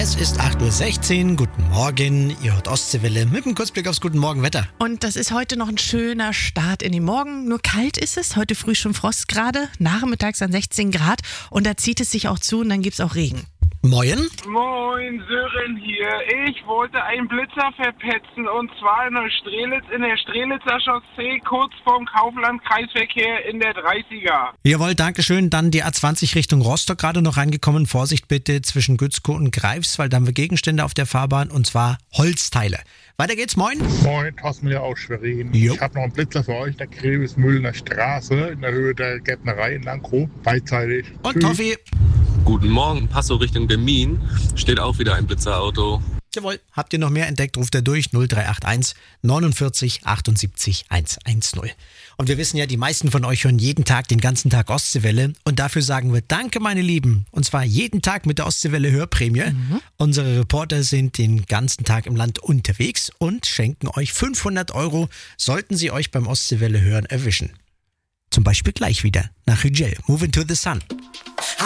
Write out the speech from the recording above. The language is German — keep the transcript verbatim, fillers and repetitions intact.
Es ist acht Uhr sechzehn, guten Morgen, ihr hört Ostseewelle mit einem Kurzblick aufs Guten Morgen Wetter. Und das ist heute noch ein schöner Start in den Morgen, nur kalt ist es, heute früh schon Frostgrade, nachmittags dann sechzehn Grad und da zieht es sich auch zu und dann gibt es auch Regen. Moin. Moin, Sören hier. Ich wollte einen Blitzer verpetzen und zwar in der Strelitz, in der Strelitzer Chaussee, kurz vorm Kaufland-Kreisverkehr in der dreißiger. Jawohl, dankeschön. Dann die A zwanzig Richtung Rostock gerade noch reingekommen. Vorsicht bitte zwischen Gützkow und Greifswald, da haben wir Gegenstände auf der Fahrbahn und zwar Holzteile. Weiter geht's, moin. Moin, Thorsten hier aus Schwerin. Jo. Ich habe noch einen Blitzer für euch, der Grevesmühlener Straße in der Höhe der Gärtnerei in Lankow. Beidseitig. Und Tschüss. Toffi. Guten Morgen, Passau Richtung Bermin, steht auch wieder ein Blitzerauto. Jawohl, habt ihr noch mehr entdeckt, ruft er durch null drei acht eins neunundvierzig achtundsiebzig hundertzehn. Und wir wissen ja, die meisten von euch hören jeden Tag den ganzen Tag Ostseewelle und dafür sagen wir Danke, meine Lieben. Und zwar jeden Tag mit der Ostseewelle Hörprämie. Mhm. Unsere Reporter sind den ganzen Tag im Land unterwegs und schenken euch fünfhundert Euro, sollten sie euch beim Ostseewelle hören erwischen. Zum Beispiel gleich wieder nach Hügel. Move into the Sun.